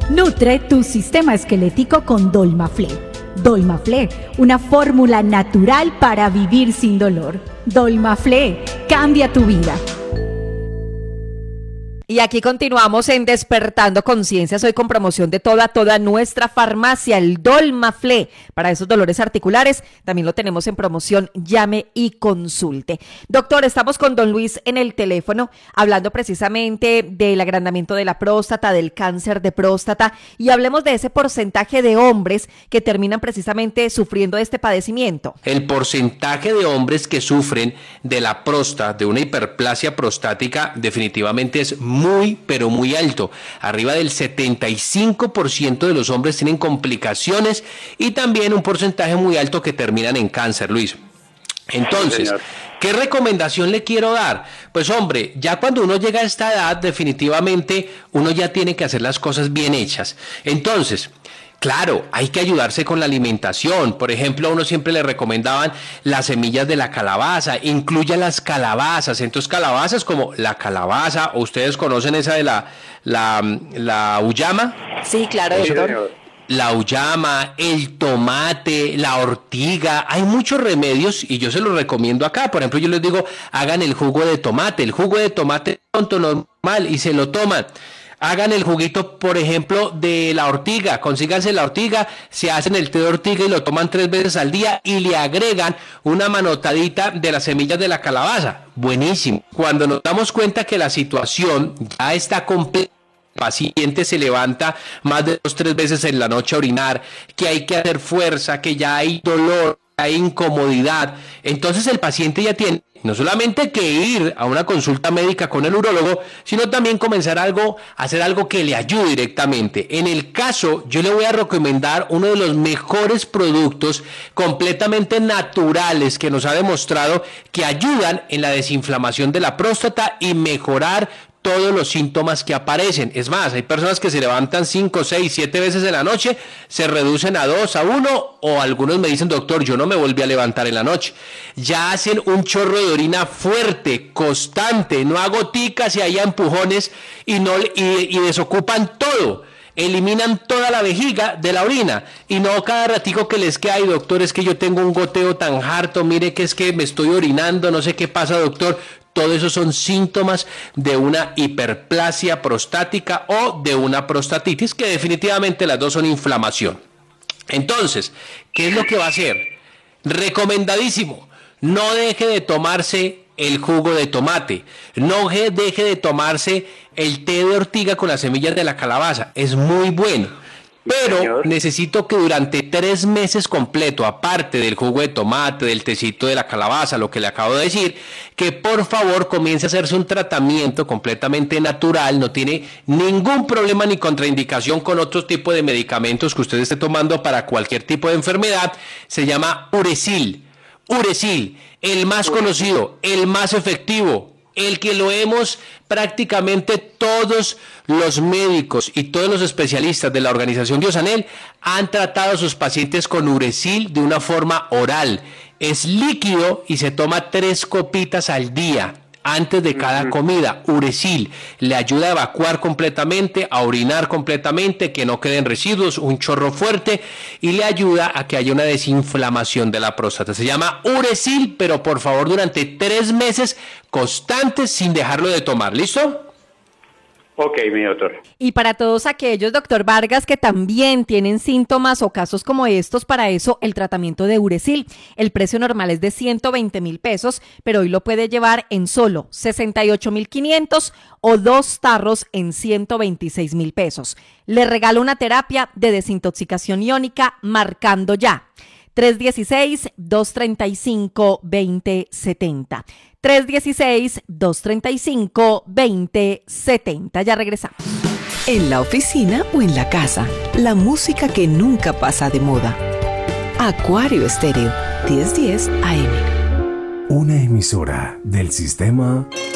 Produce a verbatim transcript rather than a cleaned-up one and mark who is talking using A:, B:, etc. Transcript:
A: Nutre tu sistema esquelético con Dolmaflé. Dolmaflé, una fórmula natural para vivir sin dolor. Dolmaflé, cambia tu vida.
B: Y aquí continuamos en Despertando Conciencias, hoy con promoción de toda, toda nuestra farmacia, el Dolmaflé, para esos dolores articulares. También lo tenemos en promoción, llame y consulte. Doctor, estamos con don Luis en el teléfono, hablando precisamente del agrandamiento de la próstata, del cáncer de próstata, y hablemos de ese porcentaje de hombres que terminan precisamente sufriendo este padecimiento.
C: El porcentaje de hombres que sufren de la próstata, de una hiperplasia prostática, definitivamente es muy muy, pero muy alto. Arriba del setenta y cinco por ciento de los hombres tienen complicaciones y también un porcentaje muy alto que terminan en cáncer, Luis. Entonces, ¿qué recomendación le quiero dar? Pues hombre, ya cuando uno llega a esta edad, definitivamente uno ya tiene que hacer las cosas bien hechas. Entonces, claro, hay que ayudarse con la alimentación. Por ejemplo, a uno siempre le recomendaban las semillas de la calabaza, incluya las calabazas. Entonces, calabazas como la calabaza, o ustedes conocen esa de la, la, la uyama.
B: Sí, claro, doctor.
C: La uyama, el tomate, la ortiga, hay muchos remedios y yo se los recomiendo acá. Por ejemplo, yo les digo, hagan el jugo de tomate, el jugo de tomate tonto normal y se lo toman. Hagan el juguito, por ejemplo, de la ortiga, consíganse la ortiga, se hacen el té de ortiga y lo toman tres veces al día y le agregan una manotadita de las semillas de la calabaza. Buenísimo. Cuando nos damos cuenta que la situación ya está completa, el paciente se levanta más de dos o tres veces en la noche a orinar, que hay que hacer fuerza, que ya hay dolor, hay incomodidad, entonces el paciente ya tiene no solamente que ir a una consulta médica con el urólogo, sino también comenzar algo, hacer algo que le ayude directamente. En el caso, yo le voy a recomendar uno de los mejores productos completamente naturales que nos ha demostrado que ayudan en la desinflamación de la próstata y mejorar todos los síntomas que aparecen. Es más, hay personas que se levantan cinco, seis, siete veces en la noche, se reducen a dos, a uno, o algunos me dicen, doctor, yo no me volví a levantar en la noche. Ya hacen un chorro de orina fuerte, constante, no a goticas y ahí a empujones y, no, y, y desocupan todo. Eliminan toda la vejiga de la orina y no cada ratico que les queda, ay doctor, es que yo tengo un goteo tan harto, mire que es que me estoy orinando, no sé qué pasa, doctor. Todo eso son síntomas de una hiperplasia prostática o de una prostatitis, que definitivamente las dos son inflamación. Entonces, ¿qué es lo que va a hacer? Recomendadísimo, no deje de tomarse el jugo de tomate, no deje de tomarse el té de ortiga con las semillas de la calabaza, es muy bueno. Pero Señor. necesito que durante tres meses completo, aparte del jugo de tomate, del tecito de la calabaza, lo que le acabo de decir, que por favor comience a hacerse un tratamiento completamente natural, no tiene ningún problema ni contraindicación con otro tipo de medicamentos que usted esté tomando para cualquier tipo de enfermedad, se llama Uresil. Uresil, el más conocido, el más efectivo, el que lo hemos prácticamente todos los médicos y todos los especialistas de la organización Diosanel han tratado a sus pacientes con Uresil de una forma oral. Es líquido y se toma tres copitas al día antes de cada comida. Uresil le ayuda a evacuar completamente, a orinar completamente, que no queden residuos, un chorro fuerte, y le ayuda a que haya una desinflamación de la próstata. Se llama Uresil, pero por favor durante tres meses constantes sin dejarlo de tomar. ¿Listo?
D: Ok, mi doctor.
B: Y para todos aquellos, doctor Vargas, que también tienen síntomas o casos como estos, para eso el tratamiento de Uresil. El precio normal es de ciento veinte mil pesos, pero hoy lo puede llevar en solo sesenta y ocho mil quinientos o dos tarros en ciento veintiséis mil pesos. Le regalo una terapia de desintoxicación iónica marcando ya. tres uno seis, dos tres cinco, dos cero siete cero. tres uno seis, dos tres cinco, dos cero siete cero. Ya regresamos.
E: En la oficina o en la casa, la música que nunca pasa de moda. Acuario Estéreo, diez diez A M.
F: Una emisora del sistema